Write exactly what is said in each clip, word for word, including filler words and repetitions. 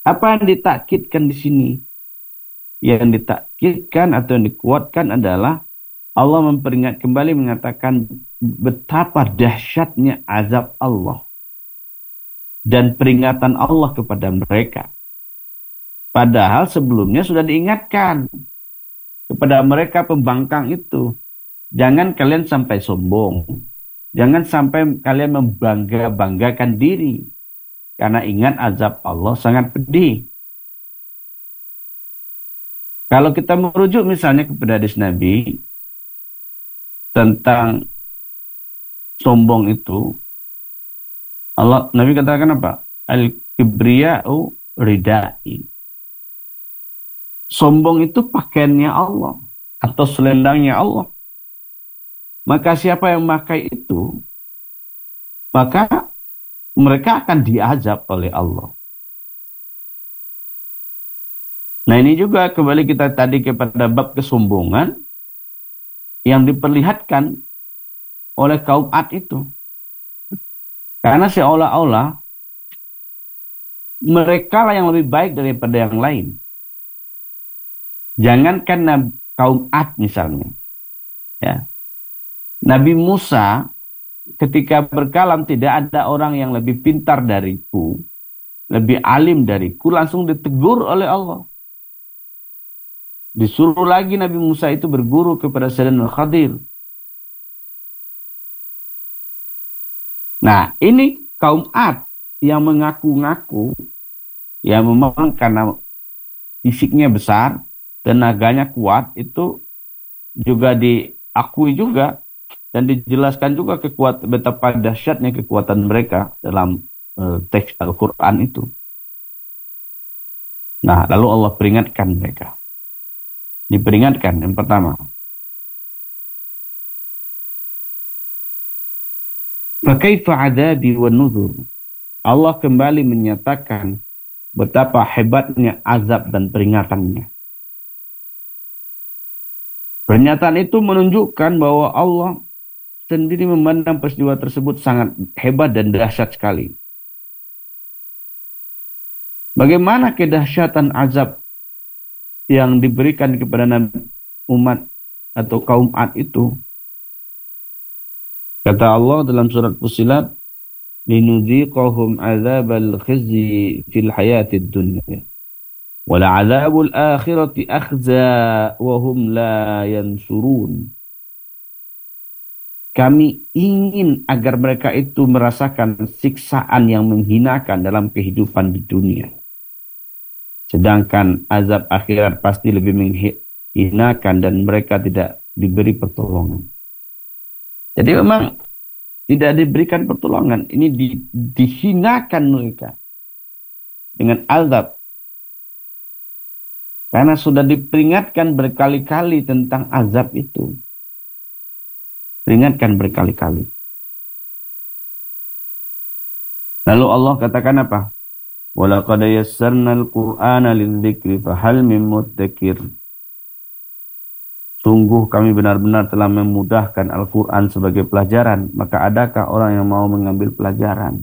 Apa yang ditakkidkan di sini? Yang ditakkidkan atau yang dikuatkan adalah Allah memperingat kembali mengatakan betapa dahsyatnya azab Allah dan peringatan Allah kepada mereka. Padahal sebelumnya sudah diingatkan kepada mereka pembangkang itu. Jangan kalian sampai sombong. Jangan sampai kalian membangga-banggakan diri. Karena ingat azab Allah sangat pedih. Kalau kita merujuk misalnya kepada hadis Nabi tentang sombong itu, Allah Nabi katakan apa? Al-kibriya'u ridai. Sombong itu pakaiannya Allah atau selendangnya Allah. Maka siapa yang memakai itu, maka mereka akan diazab oleh Allah. Nah ini juga kembali kita tadi kepada bab kesombongan yang diperlihatkan oleh kaum Ad itu. Karena seolah-olah mereka lah yang lebih baik daripada yang lain. Jangankan kaum Ad misalnya. Ya. Nabi Musa ketika berkalam tidak ada orang yang lebih pintar dariku, lebih alim dariku, langsung ditegur oleh Allah. Disuruh lagi Nabi Musa itu berguru kepada Sayyidina Khadir. Nah, ini kaum Ad yang mengaku-ngaku, yang memang karena fisiknya besar, tenaganya kuat, itu juga diakui juga dan dijelaskan juga kekuatan, betapa dahsyatnya kekuatan mereka dalam uh, teks Al-Quran itu. Nah, lalu Allah peringatkan mereka. Diperingatkan yang pertama. Fakaifa adabi wa nuzur. Allah kembali menyatakan betapa hebatnya azab dan peringatannya. Pernyataan itu menunjukkan bahwa Allah sendiri memandang peristiwa tersebut sangat hebat dan dahsyat sekali. Bagaimana kedahsyatan azab yang diberikan kepada umat atau kaum Ad itu? Kata Allah dalam surat Fussilat, linudziqahum adzabal khizyi fil hayatid dunya wal adzabul akhirati akhza wa hum la yansurun. Kami ingin agar mereka itu merasakan siksaan yang menghinakan dalam kehidupan di dunia. Sedangkan azab akhirat pasti lebih menghinakan dan mereka tidak diberi pertolongan. Jadi memang tidak diberikan pertolongan. Ini di, dihinakan mereka dengan azab. Karena sudah diperingatkan berkali-kali tentang azab itu. Peringatkan berkali-kali. Lalu Allah katakan apa? وَلَقَدْ يَسَّرْنَا الْقُرْآنَ لِلذِّكْرِ فَهَلْ مِن مُدَّكِرٍ. Sungguh kami benar-benar telah memudahkan Al-Quran sebagai pelajaran. Maka adakah orang yang mau mengambil pelajaran?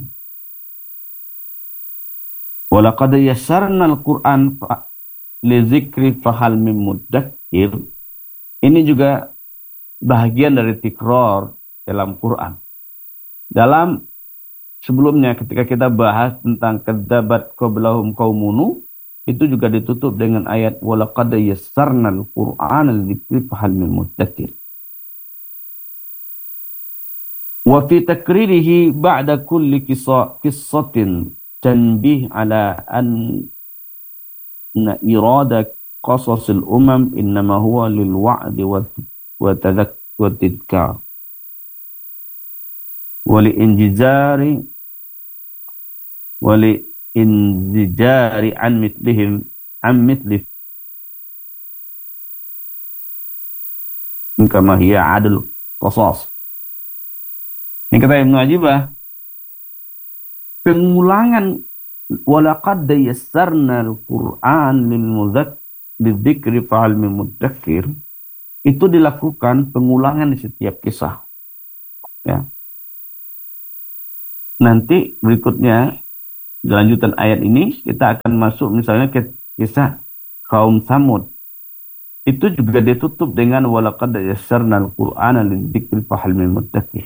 وَلَقَدْ يَسَّرْنَا الْقُرْآنَ لِلذِّكْرِ فَهَلْ مِن مُدَّكِرٍ. Ini juga bahagian dari tikrar dalam Quran. Dalam sebelumnya ketika kita bahas tentang kadzabat qablahum qaumun Nuh, itu juga ditutup dengan ayat walaqad yassarnal qur'ana lidzikri fahal min muddakir. Wa fi takririhi ba'da kulli qissatin tanbih ala an irada qasasil umam innama huwa lil wa'di wa tadhakkar wa li injizari wali inzijari an mithlihim an mithlih kama hiya adul qasas. Ini kata Ibnu Ajibah, pengulangan walaqad yassarna al-Qur'an lil mudzakkir lidzikri fa'al min mudakkir itu dilakukan pengulangan di setiap kisah. Ya. Nanti berikutnya lanjutan ayat ini kita akan masuk misalnya ke kisah kaum Samud. Itu juga ditutup dengan walaqad yassarnal Qur'ana lidzikri fahal min muddakir.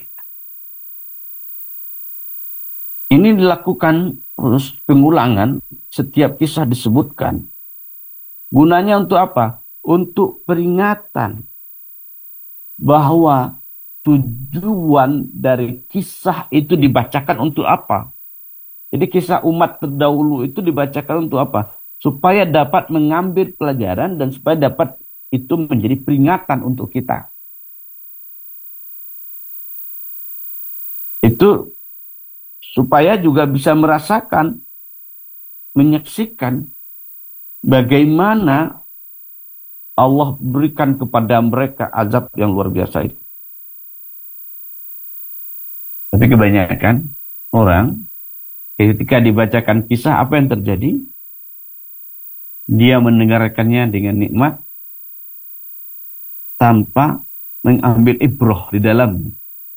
Ini dilakukan terus pengulangan, setiap kisah disebutkan. Gunanya untuk apa? Untuk peringatan bahwa tujuan dari kisah itu dibacakan untuk apa? Jadi kisah umat terdahulu itu dibacakan untuk apa? Supaya dapat mengambil pelajaran dan supaya dapat itu menjadi peringatan untuk kita. Itu supaya juga bisa merasakan, menyaksikan bagaimana Allah berikan kepada mereka azab yang luar biasa itu. Tapi kebanyakan orang ketika dibacakan kisah, apa yang terjadi? Dia mendengarkannya dengan nikmat tanpa mengambil ibrah di dalam.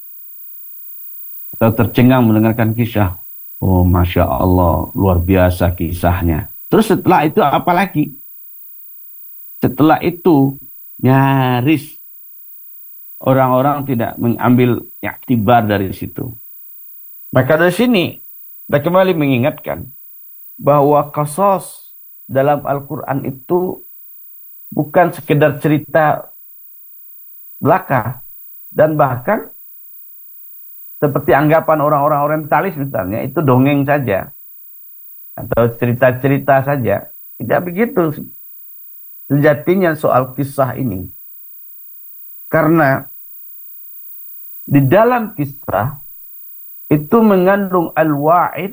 Atau tercengang mendengarkan kisah. Oh, Masya Allah, luar biasa kisahnya. Terus setelah itu apa lagi? Setelah itu nyaris orang-orang tidak mengambil iktibar dari situ. Maka dari sini kita kembali mengingatkan bahwa qasas dalam Al-Quran itu bukan sekedar cerita belaka, dan bahkan seperti anggapan orang-orang orientalis misalnya, itu dongeng saja atau cerita-cerita saja. Tidak begitu sejatinya soal kisah ini. Karena di dalam kisah itu mengandung al-wa'id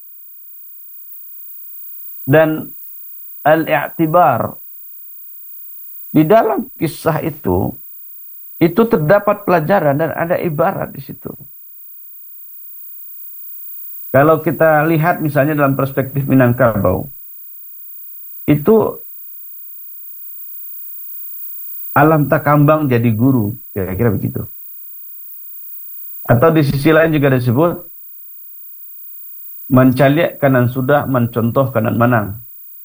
dan al-i'tibar. Di dalam kisah itu, itu terdapat pelajaran dan ada ibarat di situ. Kalau kita lihat misalnya dalam perspektif Minangkabau, itu alam takambang jadi guru, kira-kira begitu. Atau di sisi lain juga disebut mencaliak kanan sudah, mencontoh kanan manang.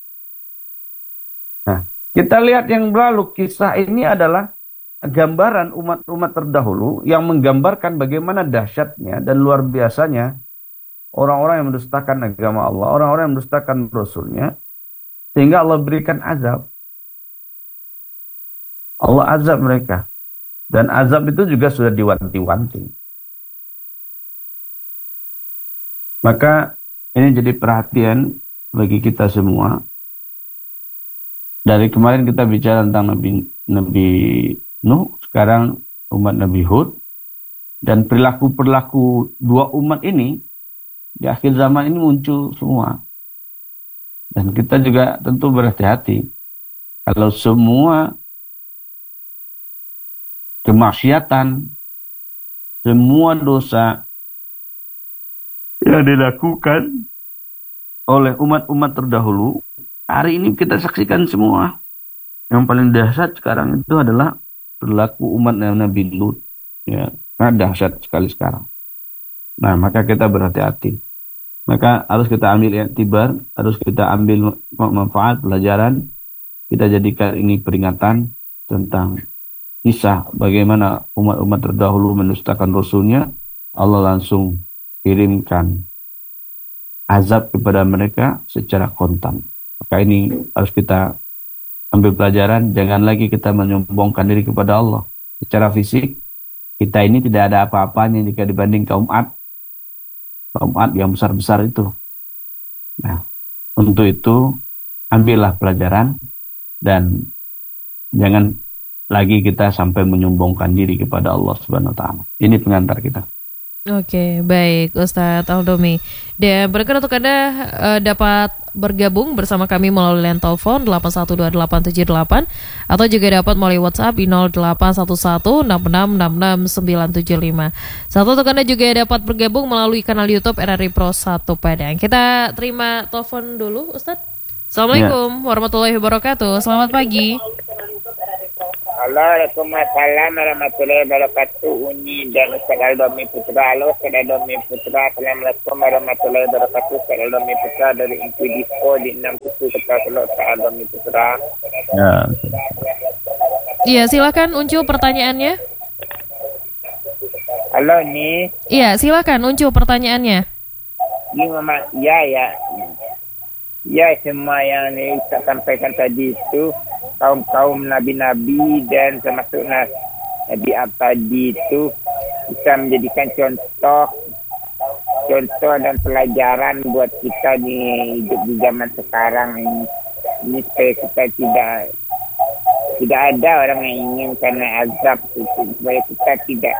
Nah, kita lihat yang berlalu, kisah ini adalah gambaran umat-umat terdahulu yang menggambarkan bagaimana dahsyatnya dan luar biasanya orang-orang yang mendustakan agama Allah, orang-orang yang mendustakan Rasulnya, sehingga Allah berikan azab. Allah azab mereka. Dan azab itu juga sudah diwanti-wanti. Maka ini jadi perhatian bagi kita semua. Dari kemarin kita bicara tentang Nabi, Nabi Nuh, sekarang umat Nabi Hud. Dan perilaku-perilaku dua umat ini di akhir zaman ini muncul semua. Dan kita juga tentu berhati-hati. Kalau semua kemaksiatan, semua dosa yang dilakukan oleh umat-umat terdahulu, hari ini kita saksikan semua. Yang paling dahsyat sekarang itu adalah perilaku umat Nabi Lut. Ya, sangat dahsyat sekali sekarang. Nah, maka kita berhati-hati. Maka harus kita ambil iktibar, harus kita ambil manfaat, pelajaran. Kita jadikan ini peringatan tentang kisah bagaimana umat-umat terdahulu mendustakan Rasulnya. Allah langsung kirimkan azab kepada mereka secara kontan. Maka ini harus kita ambil pelajaran. Jangan lagi kita menyombongkan diri kepada Allah. Secara fisik, kita ini tidak ada apa-apanya jika dibanding kaum Ad. Kaum Ad yang besar-besar itu. Nah, untuk itu ambillah pelajaran dan jangan lagi kita sampai menyombongkan diri kepada Allah Subhanahu wa taala. Ini pengantar kita. Oke, baik Ustadz Aldomi. Dan berikut untuk Anda uh, dapat bergabung bersama kami melalui line telepon delapan satu dua delapan tujuh delapan atau juga dapat melalui WhatsApp di nol delapan satu satu enam enam enam enam sembilan tujuh lima. Satu untuk Anda juga dapat bergabung melalui kanal YouTube R R I Pro satu Padang. Kita terima telepon dulu Ustadz. Assalamualaikum ya. warahmatullahi wabarakatuh. Selamat pagi. Waalaikumsalam warahmatullahi wabarakatuh. Uni dan Ustaz Aldomi Putra. Halo Ustaz Aldomi Putra. Assalamualaikum warahmatullahi wabarakatuh. Ustaz Aldomi Putra dari Inti Disco di enam Kutu Kota Solo. Ustaz Aldomi Putra. Ya. Iya, silakan Uncu pertanyaannya. Halo nih. Iya, silakan Uncu pertanyaannya. Ini Mama, ya ya. Ya, semua yang Ustaz sampaikan tadi itu kaum-kaum nabi-nabi dan termasuk Nabi Ab tadi itu bisa menjadikan contoh contoh dan pelajaran buat kita di hidup di zaman sekarang ini. Ini supaya kita tidak tidak ada orang yang ingin karena azab itu, supaya kita tidak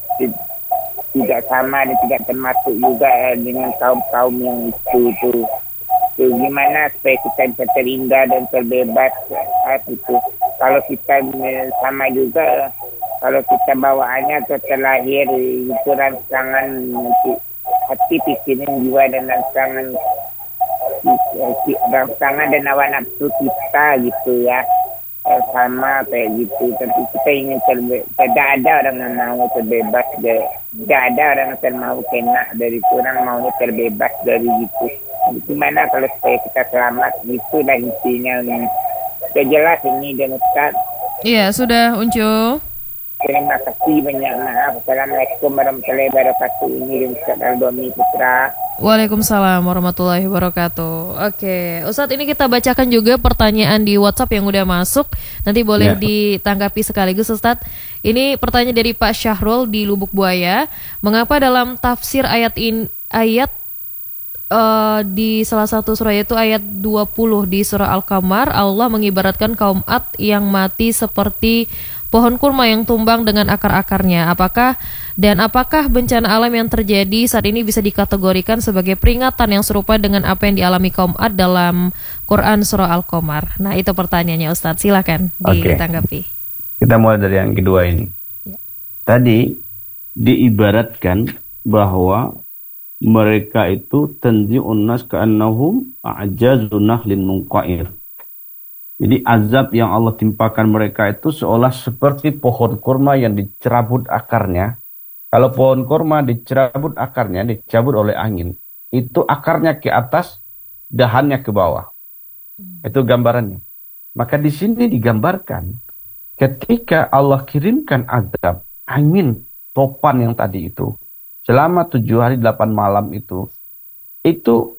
tidak sama dan tidak termasuk juga dengan kaum-kaum yang itu tuh. Itu gimana supaya kita bisa terhindar dan terbebas ah, itu. Kalau kita sama juga, kalau kita bawaannya atau terlahir itu rangsangan hati, pikiran, jiwa dan rangsangan rangsangan dan hawa nafsu kita gitu ya, sama kayak gitu. Tapi kita ingin terbebas, tidak ada orang yang mau terbebas, tidak ada orang yang mau kena dari itu, orang maunya terbebas dari gitu. Gimana kalau supaya kita selamat, itulah intinya. Sudah jelas ini dan Ustaz. Iya, sudah Uncu. Terima kasih banyak, maaf. Assalamualaikum warahmatullahi wabarakatuh. Ini Ustaz Aldomi Putra. Waalaikumsalam warahmatullahi wabarakatuh. Oke, Ustadz, ini kita bacakan juga pertanyaan di WhatsApp yang udah masuk. Nanti boleh Ya. ditanggapi sekaligus, Ustadz. Ini pertanyaan dari Pak Syahrul di Lubuk Buaya. Mengapa dalam tafsir ayat in, ayat uh, di salah satu surah, yaitu ayat dua puluh di surah Al-Qamar, Allah mengibaratkan kaum Ad yang mati seperti pohon kurma yang tumbang dengan akar-akarnya? Apakah dan apakah bencana alam yang terjadi saat ini bisa dikategorikan sebagai peringatan yang serupa dengan apa yang dialami kaum Ad dalam Quran surah Al-Qamar? Nah, itu pertanyaannya, Ustadz. Silakan Oke. ditanggapi. Kita mulai dari yang kedua ini. Ya. Tadi diibaratkan bahwa mereka itu tanzi'un nas ka'annahum a'jazu nakhlin munqa'ir. Jadi azab yang Allah timpakan mereka itu seolah seperti pohon kurma yang dicerabut akarnya. Kalau pohon kurma dicerabut akarnya, dicabut oleh angin, itu akarnya ke atas, dahannya ke bawah. Itu gambarannya. Maka di sini digambarkan ketika Allah kirimkan azab, angin, topan yang tadi itu, selama tujuh hari delapan malam itu, itu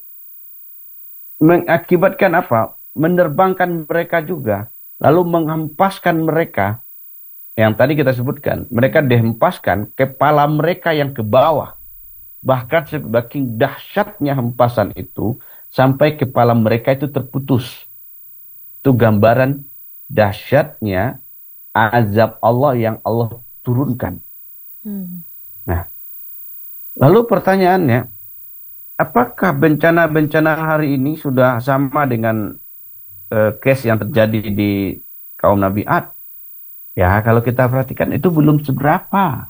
mengakibatkan apa? Menerbangkan mereka juga, lalu menghempaskan mereka, yang tadi kita sebutkan, mereka dihempaskan, kepala mereka yang ke bawah, bahkan saking dahsyatnya hempasan itu, sampai kepala mereka itu terputus. Itu gambaran dahsyatnya azab Allah yang Allah turunkan. Hmm. Nah, lalu pertanyaannya, apakah bencana-bencana hari ini sudah sama dengan Uh, case yang terjadi di kaum Nabi Ad? Ya, kalau kita perhatikan itu belum seberapa.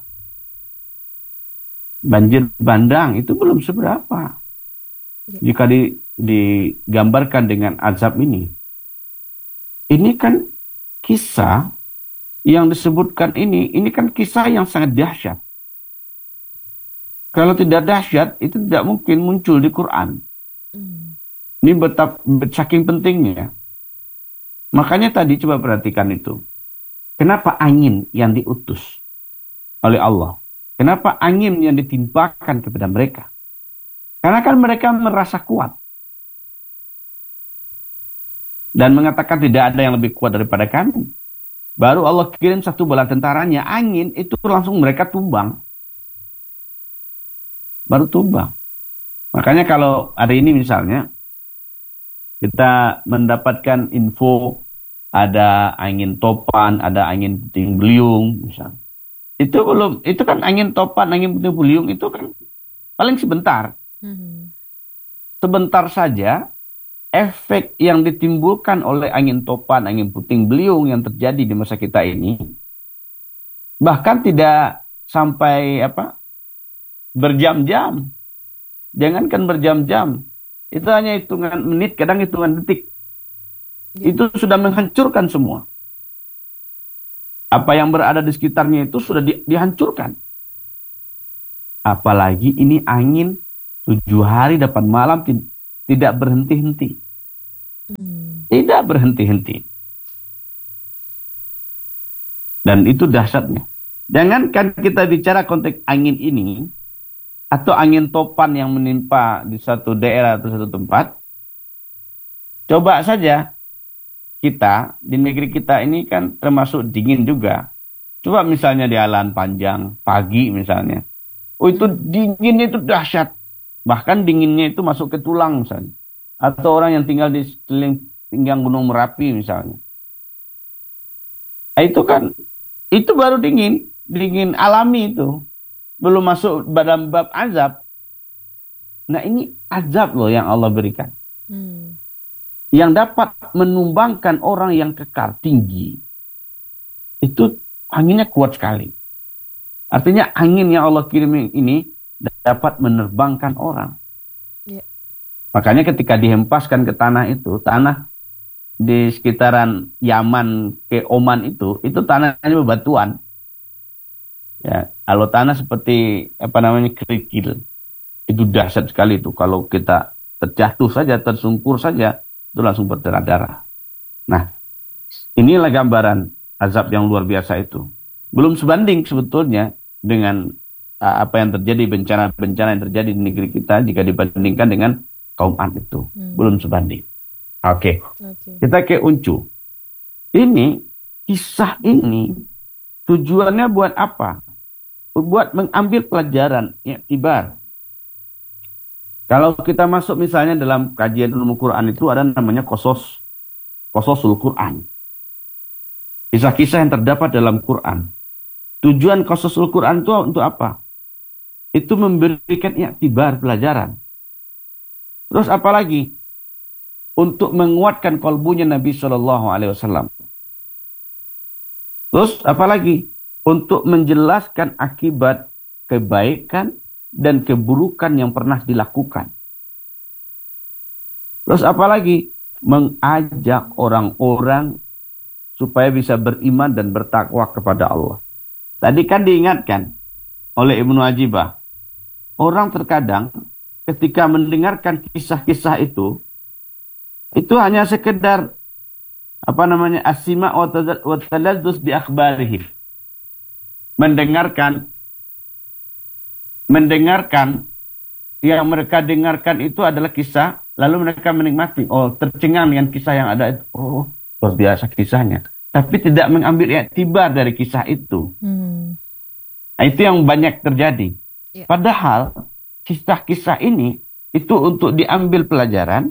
Banjir bandang itu belum seberapa. Ya. Jika di, digambarkan dengan azab ini. Ini kan kisah yang disebutkan ini, ini kan kisah yang sangat dahsyat. Kalau tidak dahsyat, itu tidak mungkin muncul di Quran. Hmm. Ini betapa saking pentingnya. Makanya tadi coba perhatikan itu. Kenapa angin yang diutus oleh Allah? Kenapa angin yang ditimpakan kepada mereka? Karena kan mereka merasa kuat. Dan mengatakan tidak ada yang lebih kuat daripada kami. Baru Allah kirim satu bala tentaranya, angin itu langsung mereka tumbang. Baru tumbang. Makanya kalau hari ini misalnya, kita mendapatkan info ada angin topan, ada angin puting beliung, misalnya. Itu belum, itu kan angin topan, angin puting beliung itu kan paling sebentar. Hmm. Sebentar saja efek yang ditimbulkan oleh angin topan, angin puting beliung yang terjadi di masa kita ini, bahkan tidak sampai apa berjam-jam. Jangankan berjam-jam. Itu hanya hitungan menit, kadang hitungan detik. Ya. Itu sudah menghancurkan semua. Apa yang berada di sekitarnya itu sudah di, dihancurkan. Apalagi ini angin tujuh hari delapan malam tidak berhenti-henti. Hmm. Tidak berhenti-henti. Dan itu dahsyatnya. Jangankan kita bicara konteks angin ini, atau angin topan yang menimpa di satu daerah atau satu tempat, coba saja kita, di negeri kita ini kan termasuk dingin juga. Coba misalnya di Alan Panjang, pagi misalnya. Oh itu dinginnya itu dahsyat. Bahkan dinginnya itu masuk ke tulang misalnya. Atau orang yang tinggal di sekeliling pinggang Gunung Merapi misalnya. Nah, itu kan, itu baru dingin. Dingin alami itu. Belum masuk dalam bab azab. Nah ini azab loh yang Allah berikan. Hmm. Yang dapat menumbangkan orang yang kekal tinggi. Itu anginnya kuat sekali. Artinya angin yang Allah kirim ini dapat menerbangkan orang. Yeah. Makanya ketika dihempaskan ke tanah itu, tanah di sekitaran Yaman ke Oman itu, itu tanahnya bebatuan. Ya, kalau tanah seperti apa namanya kerikil, itu dahsyat sekali itu. Kalau kita terjatuh saja, tersungkur saja, itu langsung berdarah-darah. Nah, inilah gambaran azab yang luar biasa itu. Belum sebanding sebetulnya dengan uh, apa yang terjadi, bencana-bencana yang terjadi di negeri kita jika dibandingkan dengan kaum Ad itu. Hmm. Belum sebanding. Oke. Okay. Okay. Kita ke Uncu. Ini, kisah ini tujuannya buat apa? Buat mengambil pelajaran, iktibar. Kalau kita masuk misalnya dalam kajian ilmu Quran itu ada namanya Qasas, Qasasul Quran. Kisah-kisah yang terdapat dalam Quran. Tujuan Qasasul Quran itu untuk apa? Itu memberikan iktibar, pelajaran. Terus apa lagi? Untuk menguatkan kalbunya Nabi Shallallahu Alaihi Wasallam. Terus apa lagi? Untuk menjelaskan akibat kebaikan dan keburukan yang pernah dilakukan. Terus apa lagi? Mengajak orang-orang supaya bisa beriman dan bertakwa kepada Allah. Tadi kan diingatkan oleh Ibnu Ajibah. Orang terkadang ketika mendengarkan kisah-kisah itu, itu hanya sekedar apa namanya asima wa talazzuz bi akhbarihim. Mendengarkan mendengarkan yang mereka dengarkan itu adalah kisah, lalu mereka menikmati, oh tercengang dengan kisah yang ada itu, oh luar biasa kisahnya, tapi tidak mengambil iktibar dari kisah itu. Hmm. Nah, itu yang banyak terjadi. Yeah. Padahal kisah-kisah ini itu untuk diambil pelajaran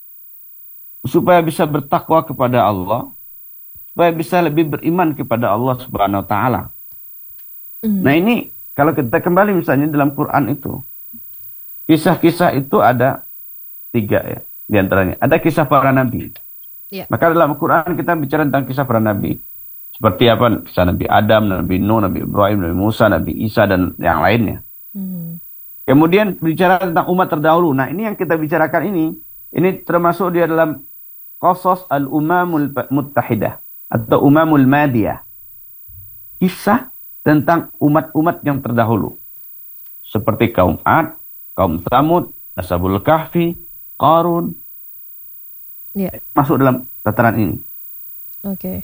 supaya bisa bertakwa kepada Allah, supaya bisa lebih beriman kepada Allah Subhanahu wa taala. Mm. Nah ini kalau kita kembali misalnya dalam Quran itu, kisah-kisah itu ada tiga ya diantaranya. Ada kisah para nabi. Yeah. Maka dalam Quran kita bicara tentang kisah para nabi. Seperti apa? Kisah Nabi Adam, Nabi Nuh, Nabi Ibrahim, Nabi Musa, Nabi Isa dan yang lainnya. Mm. Kemudian bicara tentang umat terdahulu. Nah ini yang kita bicarakan ini, ini termasuk dia dalam Qasas al-Umamul Muttahidah atau Umamul Madiyah. Kisah tentang umat-umat yang terdahulu. Seperti kaum Ad, kaum Tsamud, Ashabul Kahfi, Qarun. Ya. Masuk dalam tataran ini. Oke. Okay.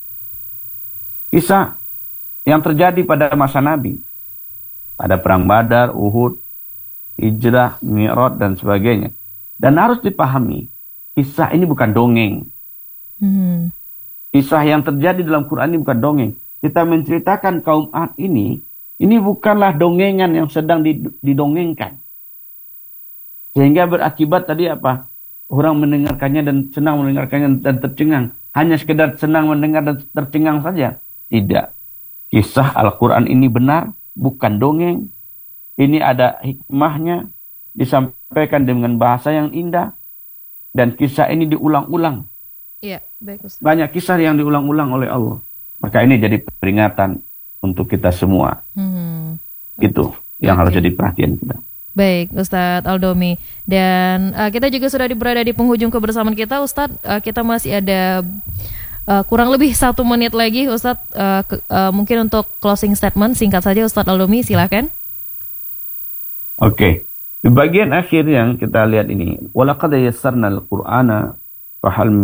Kisah yang terjadi pada masa Nabi. Pada perang Badar, Uhud, Hijrah, Mi'raj dan sebagainya. Dan harus dipahami, kisah ini bukan dongeng. Hmm. Kisah yang terjadi dalam Quran ini bukan dongeng. Kita menceritakan kaum Ad ini, ini bukanlah dongengan yang sedang didongengkan. Sehingga berakibat tadi apa? Orang mendengarkannya dan senang mendengarkannya dan tercengang. Hanya sekedar senang mendengar dan tercengang saja. Tidak. Kisah Al-Quran ini benar, bukan dongeng. Ini ada hikmahnya, disampaikan dengan bahasa yang indah. Dan kisah ini diulang-ulang. Iya, baik Ustaz. Banyak kisah yang diulang-ulang oleh Allah. Maka ini jadi peringatan untuk kita semua. Hmm. Itu yang okay. harus jadi perhatian kita. Baik, Ustadz Aldomi. Dan uh, kita juga sudah berada di penghujung kebersamaan kita, Ustadz. Uh, kita masih ada uh, kurang lebih satu menit lagi Ustadz, uh, ke, uh, mungkin untuk closing statement singkat saja Ustadz Al-Domi, silakan. Oke, okay. Di bagian akhir yang kita lihat ini, walaqad yassarnal Qur'ana fahal